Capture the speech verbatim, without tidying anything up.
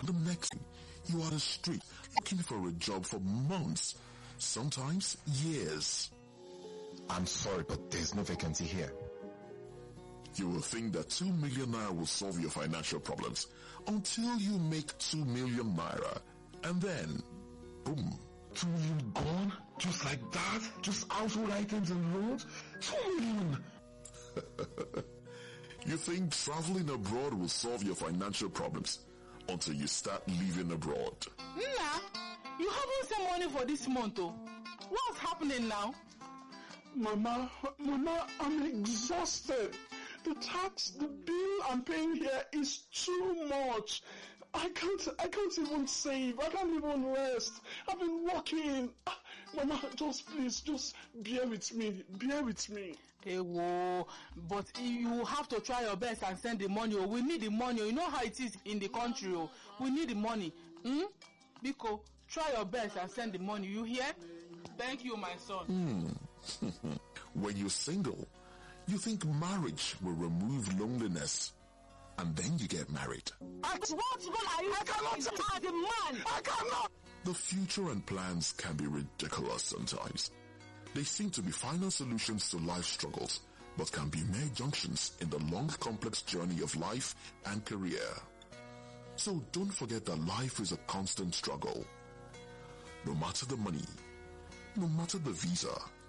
The next thing, you are on the street looking for a job for months, sometimes years. I'm sorry, but there's no vacancy here. You will think that two million naira will solve your financial problems until you make two million naira, and then, boom. Two million gone? Just like that? Just household items and loans? Two million! You think traveling abroad will solve your financial problems until you start living abroad. Nna, you haven't sent money for this month, oh. What's happening now? Mama, Mama, I'm exhausted. The tax, the bill I'm paying here is too much. I can't, I can't even save. I can't even rest. I've been working. Mama, just please, just bear with me. Bear with me. Hey, whoa. But you have to try your best and send the money. We need the money. You know how it is in the country. We need the money. Hmm? Biko, try your best and send the money. You hear? Thank you, my son. Hmm. When you're single, you think marriage will remove loneliness, and then you get married. At what role are you? I cannot as a man. I cannot. The future and plans can be ridiculous sometimes. They seem to be final solutions to life struggles, but can be mere junctions in the long, complex journey of life and career. So don't forget that life is a constant struggle. No matter the money, no matter the visa,